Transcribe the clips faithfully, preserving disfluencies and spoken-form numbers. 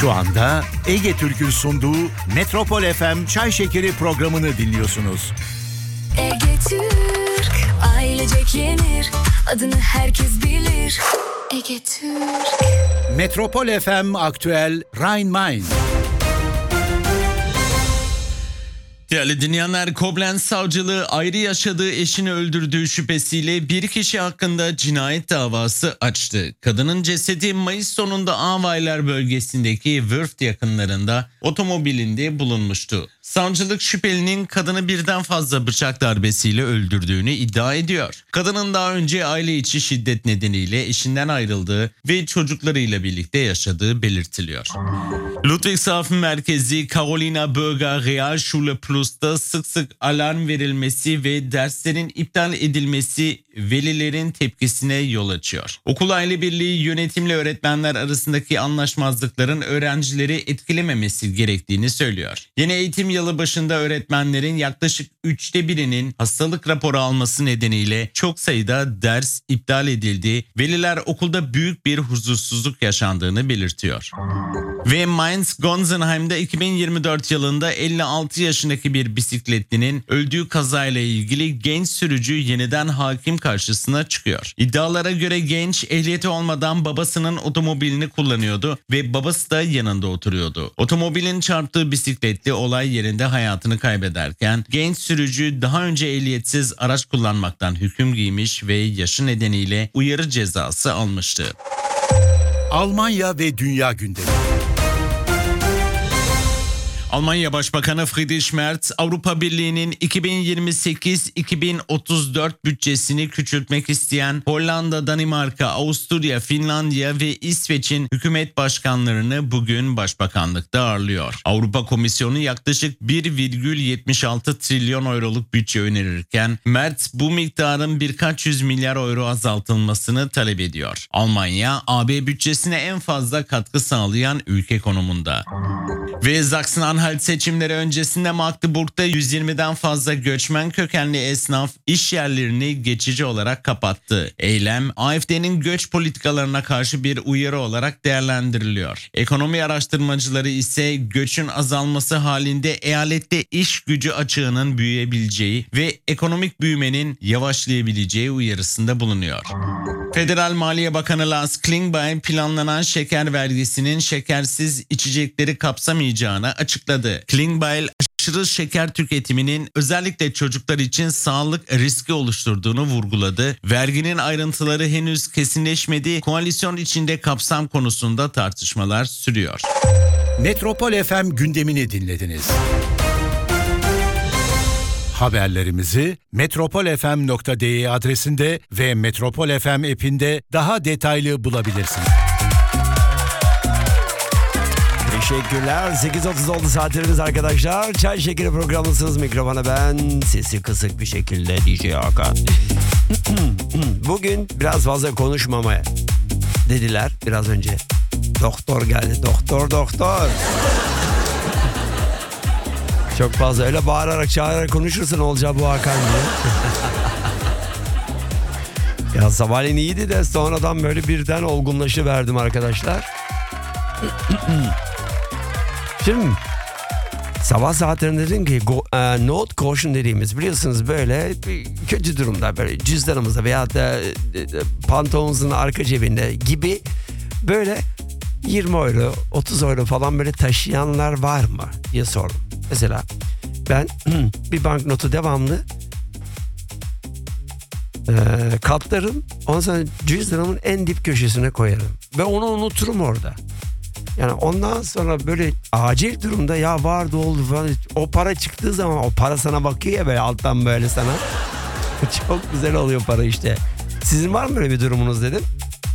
Şu anda Ege Türk'ün sunduğu Metropol F M Çay Şekeri programını dinliyorsunuz. Ege Türk, ailecek yenir, adını herkes bilir. Ege Türk. Metropol F M Aktüel Rhein-Main. Değerli dinleyenler, Koblenz Savcılığı ayrı yaşadığı eşini öldürdüğü şüphesiyle bir kişi hakkında cinayet davası açtı. Kadının cesedi Mayıs sonunda Avaylar bölgesindeki Wörth yakınlarında otomobilinde bulunmuştu. Savcılık şüphelinin kadını birden fazla bıçak darbesiyle öldürdüğünü iddia ediyor. Kadının daha önce aile içi şiddet nedeniyle eşinden ayrıldığı ve çocuklarıyla birlikte yaşadığı belirtiliyor. Ludwigshafen merkezi Carolina Bürger Realschule Plus'ta sık sık alarm verilmesi ve derslerin iptal edilmesi velilerin tepkisine yol açıyor. Okul aile birliği yönetimle öğretmenler arasındaki anlaşmazlıkların öğrencileri etkilememesi gerektiğini söylüyor. Yeni eğitim yılı başında öğretmenlerin yaklaşık üçte birinin hastalık raporu alması nedeniyle çok sayıda ders iptal edildi. Veliler okulda büyük bir huzursuzluk yaşandığını belirtiyor. Ve Mainz-Gonsenheim'de iki bin yirmi dört yılında elli altı yaşındaki bir bisikletlinin öldüğü kazayla ilgili genç sürücü yeniden hakim karşısına çıkıyor. İddialara göre genç ehliyeti olmadan babasının otomobilini kullanıyordu ve babası da yanında oturuyordu. Otomobilin çarptığı bisikletli olay yerinde hayatını kaybederken genç sürücü daha önce ehliyetsiz araç kullanmaktan hüküm giymiş ve yaşı nedeniyle uyarı cezası almıştı. Almanya ve Dünya Gündemi. Almanya Başbakanı Friedrich Merz, Avrupa Birliği'nin iki bin yirmi sekiz iki bin otuz dört bütçesini küçültmek isteyen Hollanda, Danimarka, Avusturya, Finlandiya ve İsveç'in hükümet başkanlarını bugün başbakanlıkta ağırlıyor. Avrupa Komisyonu yaklaşık bir virgül yetmiş altı trilyon euroluk bütçe önerirken Merz bu miktarın birkaç yüz milyar euro azaltılmasını talep ediyor. Almanya, A B bütçesine en fazla katkı sağlayan ülke konumunda. Ve Sachsen-Anhalt seçimleri öncesinde Magdeburg'da yüz yirmiden fazla göçmen kökenli esnaf iş yerlerini geçici olarak kapattı. Eylem, A F D'nin göç politikalarına karşı bir uyarı olarak değerlendiriliyor. Ekonomi araştırmacıları ise göçün azalması halinde eyalette iş gücü açığının büyüyebileceği ve ekonomik büyümenin yavaşlayabileceği uyarısında bulunuyor. Federal Maliye Bakanı Lars Klingbeil planlanan şeker vergisinin şekersiz içecekleri kapsamayacağını açıkladı. Klingbeil aşırı şeker tüketiminin özellikle çocuklar için sağlık riski oluşturduğunu vurguladı. Verginin ayrıntıları henüz kesinleşmedi. Koalisyon içinde kapsam konusunda tartışmalar sürüyor. Metropol F M gündemini dinlediniz. Haberlerimizi metropol f m nokta d e adresinde ve Metropol F M app'inde daha detaylı bulabilirsiniz. Teşekkürler. sekiz otuz oldu saatlerimiz arkadaşlar. Çay Şekeri programındasınız. Mikrofona ben, sesi kısık bir şekilde D J Hakan. Bugün biraz fazla konuşmamaya dediler biraz önce. Doktor geldi. Doktor doktor. Çok fazla öyle bağırarak çağırarak konuşursan olacağı bu Hakan diye. Ya sabahleyin iyiydi de sonradan böyle birden olgunlaşıverdim arkadaşlar. Şimdi sabah saatlerinde dedim ki go, e, note caution dediğimiz, biliyorsunuz böyle kötü durumda böyle cüzdanımızda veya da e, pantolonumuzun arka cebinde gibi böyle yirmi euro otuz euro falan böyle taşıyanlar var mı diye sordum. Mesela ben bir banknotu devamlı e, katlarım, ondan sonra cüzdanımın en dip köşesine koyarım ve onu unuturum orada. Yani ondan sonra böyle acil durumda ya vardı oldu falan, o para çıktığı zaman o para sana bakıyor ya böyle alttan böyle sana. Çok güzel oluyor para işte. Sizin var mı böyle bir durumunuz dedim.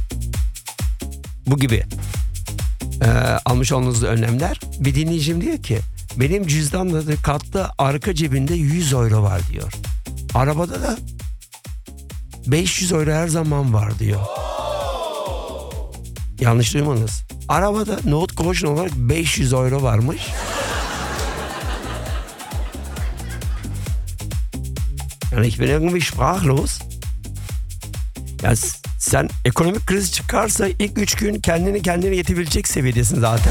Bu gibi ee, almış olduğunuz önlemler. Bir dinleyicim diyor ki benim cüzdanla da katlı arka cebinde yüz euro var diyor. Arabada da beş yüz euro her zaman var diyor. Yanlış duymadınız. Arabada note caution olarak beş yüz euro varmış. Yani ich bin irgendwie sprachlos. Ya Sen ekonomik kriz çıkarsa ilk üç gün kendini kendine yetebilecek seviyedesin zaten.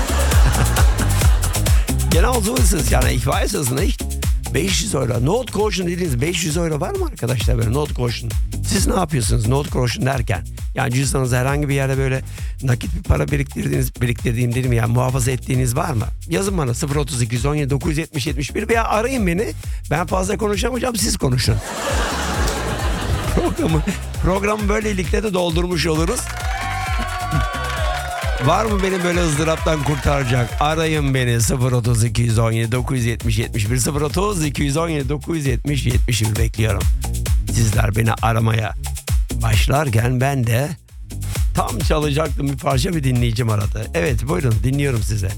Genel uzunsunuz yani ihbar sırasında hiç beş yüz euro. Note caution dediğiniz beş yüz euro var mı arkadaşlar böyle note caution? Siz ne yapıyorsunuz note caution derken? Yani cüzdanınızda herhangi bir yerde böyle nakit bir para biriktirdiğiniz, biriktirdiğim dedim yani muhafaza ettiğiniz var mı? Yazın bana sıfır otuz iki yüz on yedi dokuz yüz yetmiş yetmiş bir veya arayın beni. Ben fazla konuşamayacağım, siz konuşun. Programı, programı böylelikle de doldurmuş oluruz. Var mı beni böyle ızdıraptan kurtaracak? Arayın beni sıfır otuz iki yüz on yedi dokuz yüz yetmiş yetmiş bir sıfır otuz iki yüz on yedi dokuz yüz yetmiş yetmiş bir bekliyorum. Sizler beni aramaya başlarken ben de tam çalacaktım bir parça, bir dinleyicim aradı. Evet buyurun dinliyorum size.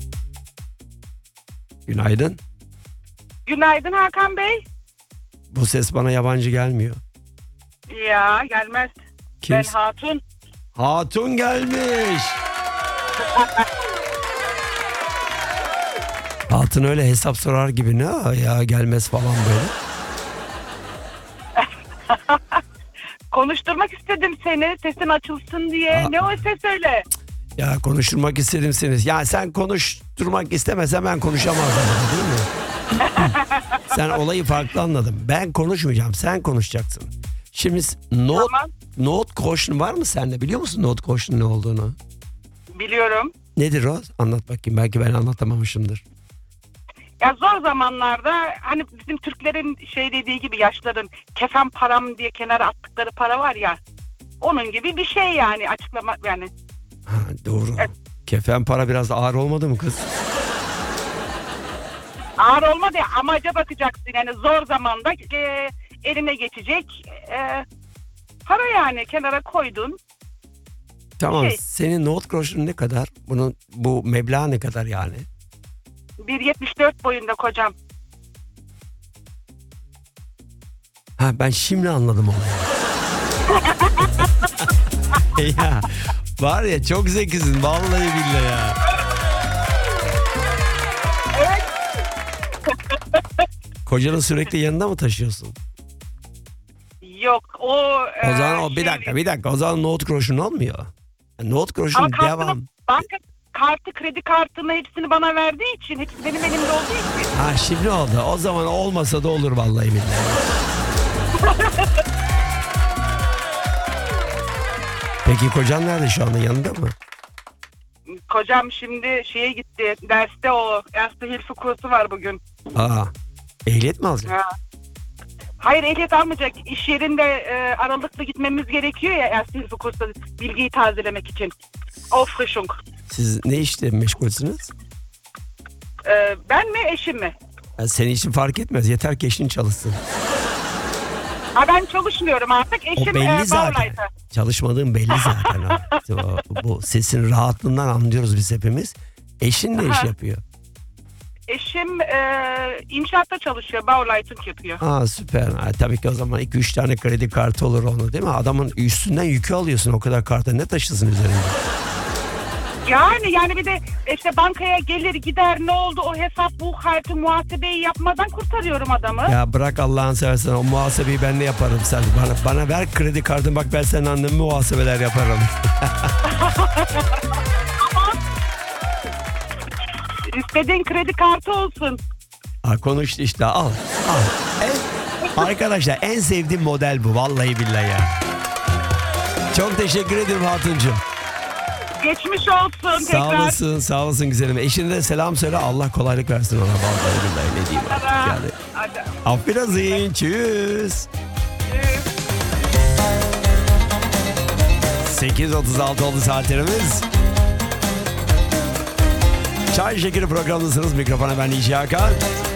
Günaydın. Günaydın Hakan Bey. Bu ses bana yabancı gelmiyor. Ya gelmez. Kim? Ben Hatun. Hatun gelmiş. Hatun öyle hesap sorar gibi ne ya gelmez falan böyle. Konuşturmak istedim seni. Sesin açılsın diye. Aa. Ne o ses öyle? Ya konuşturmak istedim seni. Ya sen konuşturmak istemesen ben konuşamazdım değil mi? Sen olayı farklı anladın. Ben konuşmayacağım, sen konuşacaksın. Şimdi note, Tamam. note caution var mı sende? Biliyor musun note caution ne olduğunu? Biliyorum. Nedir o? Anlat bakayım. Belki ben anlatamamışımdır. Ya zor zamanlarda hani bizim Türklerin şey dediği gibi yaşların kefen param diye kenara attıkları para var ya. Onun gibi bir şey yani açıklama yani. Ha, doğru. Evet. Kefen para biraz ağır olmadı mı kız? Ağır olmadı ya, amaca bakacaksın yani zor zamanda e, eline geçecek e, para yani kenara koydun. Tamam. Şey. Senin note caution ne kadar? Bunun bu meblağ ne kadar yani? bir yetmiş dört boyunda kocam. Ha ben şimdi anladım olayı. Ya var ya çok zekisin vallahi billahi ya. Evet. Kocanı sürekli yanında mı taşıyorsun? Yok o O zaman e, o bir şey- dakika bir dakika o zaman note caution olmuyor. Note caution Ama kartını, devam. banka kartı, kredi kartını hepsini bana verdiği için, hepsi benim elimde olduğu için. Ha şimdi oldu. O zaman olmasa da olur vallahi billahi. Peki kocan nerede şu anda, yanında mı? Kocam şimdi şeye gitti, derste o Erste kursu var bugün. Aa, ehliyet mi alacak? Ha. Hayır ehliyet almayacak, iş yerinde e, aralıklı gitmemiz gerekiyor ya Erste kursu bilgiyi tazelemek için. Auffrischung. Siz ne işle meşgulsünüz? E, ben mi eşim mi? Yani senin için fark etmez. Yeter ki eşin çalışsın. Ha, ben çalışmıyorum artık, O eşim belli e, zaten. Bauleiter. Çalışmadığın belli zaten. ha. O, bu sesin rahatlığından anlıyoruz biz hepimiz. Eşin ne iş Aha. yapıyor? Eşim e, inşaatta çalışıyor, Bauleitung yapıyor. Aa süper. Ha, tabii ki o zaman iki üç tane kredi kartı olur onu değil mi? Adamın üstünden yükü alıyorsun, o kadar kartı ne taşısın üzerinde? Yani yani bir de işte bankaya gelir gider, ne oldu o hesap bu kartı muhasebeyi yapmadan kurtarıyorum adamı. Ya bırak Allah'ını seversen, o muhasebeyi ben de yaparım sen. Bana, bana ver kredi kartını, bak ben senin anneme muhasebeler yaparım. İstediğin kredi kartı olsun. Ha, konuştu işte, al al. En, arkadaşlar en sevdiğim model bu vallahi billahi ya. Çok teşekkür ederim Hatuncuğum. Geçmiş olsun Sağ tekrar. olasın, sağ olasın güzelim. Eşine de selam söyle, Allah kolaylık versin ona. Vallahi billahi ne diyeyim artık yani. Hadi. Auf Wiedersehen, tschüss. sekiz otuz altı oldu saatlerimiz. Çay Şekeri programındasınız. Mikrofona ben İlci Hakan.